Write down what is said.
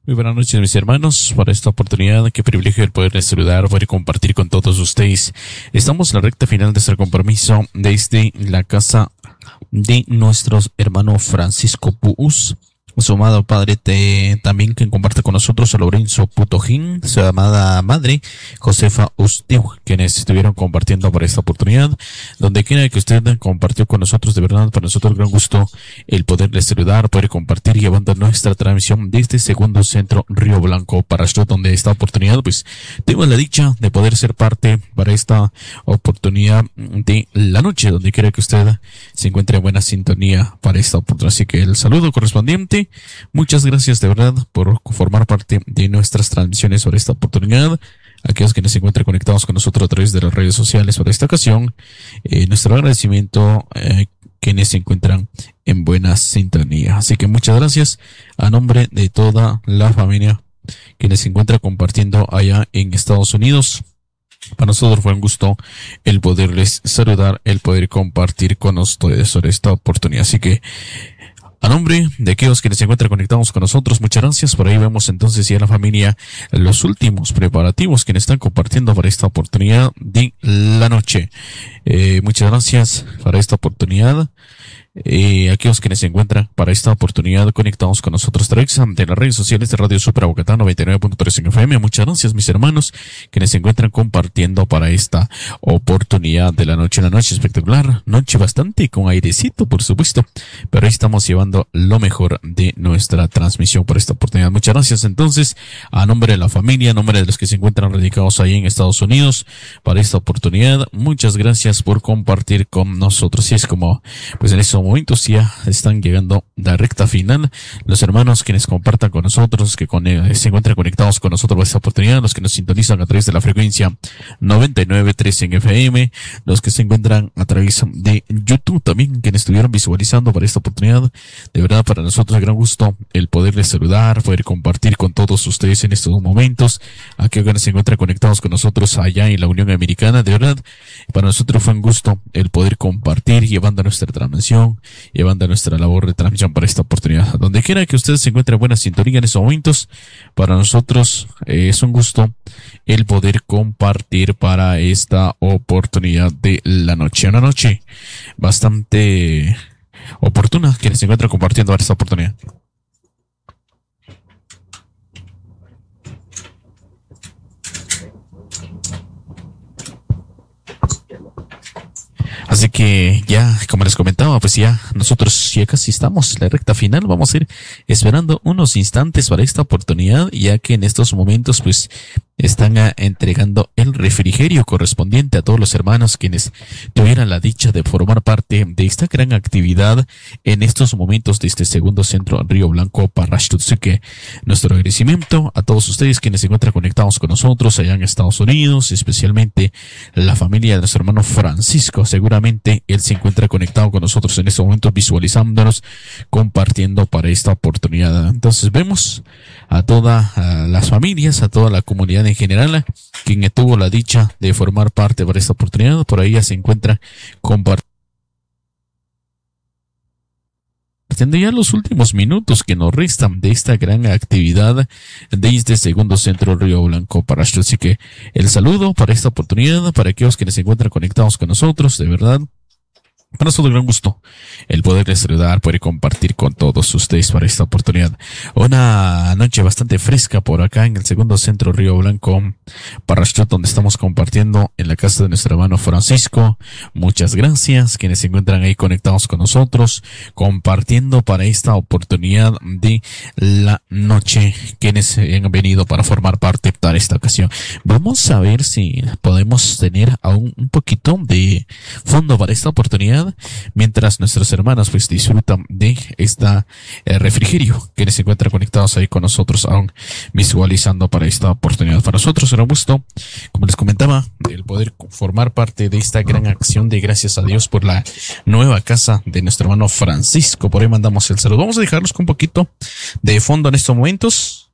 Muy buenas noches, mis hermanos. Para esta oportunidad, qué privilegio el poder saludar, poder compartir con todos ustedes. Estamos en la recta final de nuestro compromiso desde la casa de nuestro hermano Francisco Puus, su amado padre también que comparte con nosotros a Lorenzo Putojín, su amada madre Josefa Ustiu, quienes estuvieron compartiendo por esta oportunidad. Donde quiera que usted compartió con nosotros, de verdad, para nosotros gran gusto el poderles saludar, poder compartir llevando nuestra transmisión desde Segundo Centro Río Blanco para esto, donde esta oportunidad, pues, tengo la dicha de poder ser parte para esta oportunidad de la noche, donde quiera que usted se encuentre en buena sintonía para esta oportunidad. Así que el saludo correspondiente. Muchas gracias de verdad por formar parte de nuestras transmisiones sobre esta oportunidad. Aquellos que se encuentran conectados con nosotros a través de las redes sociales para esta ocasión, nuestro agradecimiento quienes se encuentran en buena sintonía. Así que muchas gracias a nombre de toda la familia quienes se encuentran compartiendo allá en Estados Unidos. Para nosotros fue un gusto el poderles saludar, el poder compartir con ustedes sobre esta oportunidad. Así que a nombre de aquellos que se encuentran conectados con nosotros, muchas gracias. Por ahí vemos entonces ya la familia los últimos preparativos que están compartiendo para esta oportunidad de la noche. Muchas gracias para esta oportunidad. Aquellos que se encuentran para esta oportunidad conectados con nosotros de las redes sociales de Radio Super Bogotá 99.3 en FM. Muchas gracias, mis hermanos, que se encuentran compartiendo para esta oportunidad de la noche. Una noche espectacular, noche bastante con airecito, por supuesto, pero ahí estamos llevando lo mejor de nuestra transmisión por esta oportunidad. Muchas gracias, entonces, a nombre de la familia, a nombre de los que se encuentran radicados ahí en Estados Unidos para esta oportunidad. Muchas gracias por compartir con nosotros. Y es como, pues en estos momentos ya están llegando la recta final. Los hermanos quienes compartan con nosotros, que se encuentran conectados con nosotros por esta oportunidad, los que nos sintonizan a través de la frecuencia 99.3 en FM, los que se encuentran a través de YouTube también, quienes estuvieron visualizando para esta oportunidad. De verdad, para nosotros es gran gusto el poderles saludar, poder compartir con todos ustedes en estos momentos. Aquellos que se encuentran conectados con nosotros allá en la Unión Americana, de verdad, para nosotros fue un gusto el poder compartir, llevando nuestra transmisión, llevando nuestra labor de transmisión para esta oportunidad. Donde quiera que ustedes se encuentren en buena sintonía en estos momentos, para nosotros es un gusto el poder compartir para esta oportunidad de la noche. Una noche bastante oportuna quienes se encuentran compartiendo para esta oportunidad. Así que ya, como les comentaba, pues ya nosotros ya casi estamos en la recta final. Vamos a ir esperando unos instantes para esta oportunidad, ya que en estos momentos pues están entregando el refrigerio correspondiente a todos los hermanos quienes tuvieran la dicha de formar parte de esta gran actividad en estos momentos de este Segundo Centro Río Blanco Parrashtu. Así que nuestro agradecimiento a todos ustedes quienes se encuentran conectados con nosotros allá en Estados Unidos, especialmente la familia de nuestro hermano Francisco. Seguramente él se encuentra conectado con nosotros en estos momentos, visualizándonos, compartiendo para esta oportunidad. Entonces vemos a todas las familias, a toda la comunidad en general, quien tuvo la dicha de formar parte para esta oportunidad. Por ahí ya se encuentra compartiendo ya los últimos minutos que nos restan de esta gran actividad desde Segundo Centro Río Blanco Parrashtu. Así que el saludo para esta oportunidad, para aquellos que se encuentran conectados con nosotros, de verdad, para nosotros gran gusto el poderles saludar, poder compartir con todos ustedes para esta oportunidad. Una noche bastante fresca por acá en el Segundo Centro Río Blanco Parrashtu, donde estamos compartiendo en la casa de nuestro hermano Francisco. Muchas gracias quienes se encuentran ahí conectados con nosotros, compartiendo para esta oportunidad de la noche, quienes han venido para formar parte para esta ocasión. Vamos a ver si podemos tener aún un poquito de fondo para esta oportunidad, mientras nuestros hermanos pues disfrutan de esta refrigerio, quienes se encuentran conectados ahí con nosotros aún visualizando para esta oportunidad. Para nosotros será un gusto, como les comentaba, el poder formar parte de esta gran acción de gracias a Dios por la nueva casa de nuestro hermano Francisco. Por ahí mandamos el saludo. Vamos a dejarlos con un poquito de fondo en estos momentos.